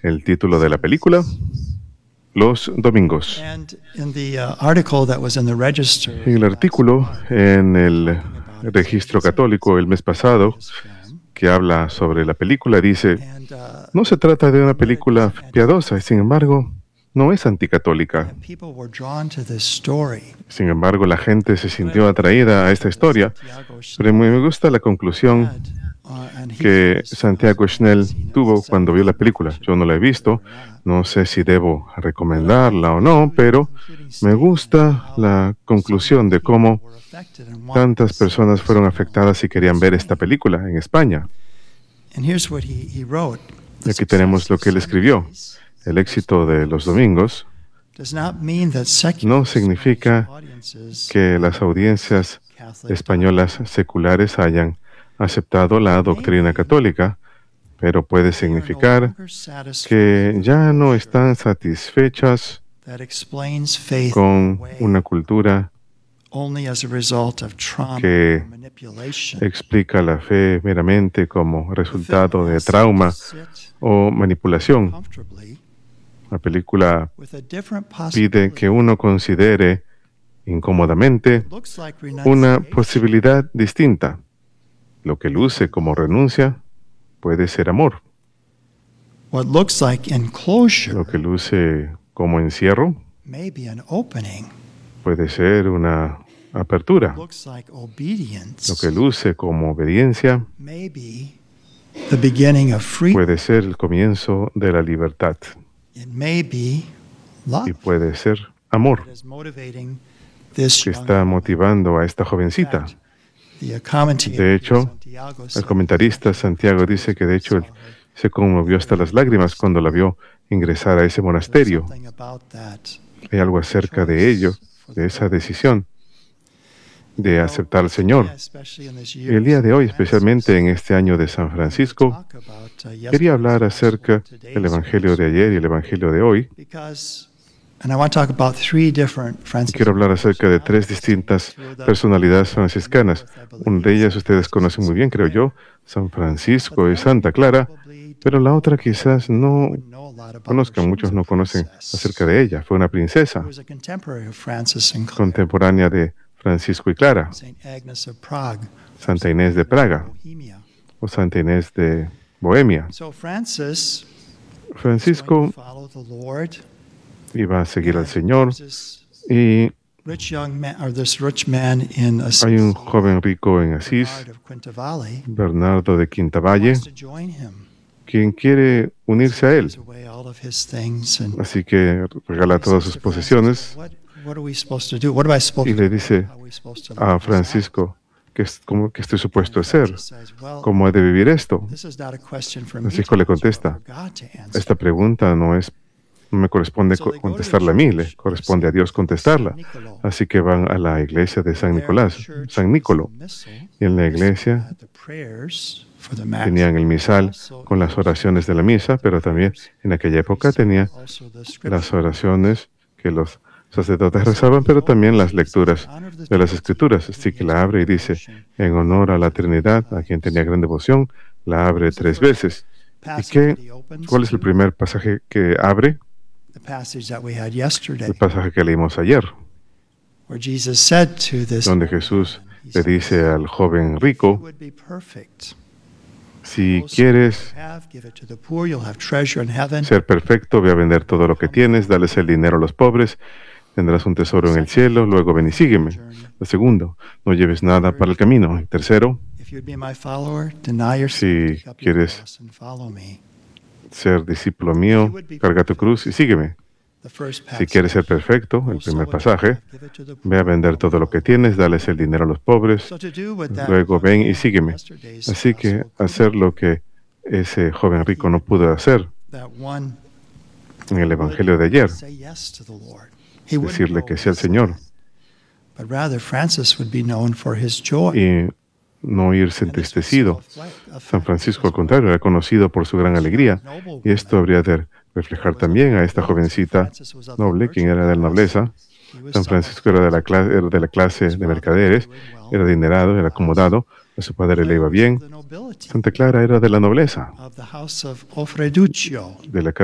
El título de la película, Los Domingos. En el artículo en el registro católico el mes pasado, que habla sobre la película, dice, no se trata de una película piadosa, y sin embargo, no es anticatólica. Sin embargo, la gente se sintió atraída a esta historia, pero me gusta la conclusión que Santiago Schnell tuvo cuando vio la película. Yo no la he visto, no sé si debo recomendarla o no, pero me gusta la conclusión de cómo tantas personas fueron afectadas y querían ver esta película en España. Y aquí tenemos lo que él escribió. El éxito de Los Domingos no significa que las audiencias españolas seculares hayan aceptado la doctrina católica, pero puede significar que ya no están satisfechas con una cultura que explica la fe meramente como resultado de trauma o manipulación. La película pide que uno considere incómodamente una posibilidad distinta. Lo que luce como renuncia puede ser amor. Lo que luce como encierro puede ser una apertura. Lo que luce como obediencia puede ser el comienzo de la libertad. Y puede ser amor que está motivando a esta jovencita. De hecho, el comentarista Santiago dice que de hecho él se conmovió hasta las lágrimas cuando la vio ingresar a ese monasterio. Hay algo acerca de ello, de esa decisión de aceptar al Señor. Y el día de hoy, especialmente en este año de San Francisco, quería hablar acerca del Evangelio de ayer y el Evangelio de hoy. Quiero hablar acerca de tres distintas personalidades franciscanas. Una de ellas ustedes conocen muy bien, creo yo, San Francisco y Santa Clara, pero la otra quizás no conozcan, muchos no conocen acerca de ella. Fue una princesa contemporánea de Francisco y Clara, Santa Inés de Praga o Santa Inés de Bohemia. Francisco iba a seguir al Señor y hay un joven rico en Asís, Bernardo de Quintavalle, quien quiere unirse a él. Así que regala todas sus posesiones y le dice a Francisco que estoy supuesto a hacer, cómo he de vivir esto. Francisco le contesta, esta pregunta no me corresponde contestarla a mí, le corresponde a Dios contestarla. Así que van a la iglesia de San Nicolo. Y en la iglesia tenían el misal con las oraciones de la misa, pero también en aquella época tenía las oraciones que los sacerdotes rezaban, pero también las lecturas de las Escrituras. Así que la abre y dice, en honor a la Trinidad, a quien tenía gran devoción, la abre 3 veces. ¿Y cuál es el primer pasaje que abre? El pasaje que leímos ayer, donde Jesús le dice al joven rico, si quieres ser perfecto, ve a vender todo lo que tienes, dales el dinero a los pobres, tendrás un tesoro en el cielo, luego ven y sígueme. El segundo, no lleves nada para el camino. El tercero, si quieres ser discípulo mío, carga tu cruz y sígueme. Si quieres ser perfecto, el primer pasaje, ve a vender todo lo que tienes, dales el dinero a los pobres, luego ven y sígueme. Así que hacer lo que ese joven rico no pudo hacer en el Evangelio de ayer, decirle que sí al Señor y no irse entristecido. San Francisco, al contrario, era conocido por su gran alegría, y esto habría de reflejar también a esta jovencita noble, quien era de la nobleza. San Francisco era de la clase de mercaderes, era adinerado, era acomodado, a su padre le iba bien. Santa Clara era de la nobleza, de la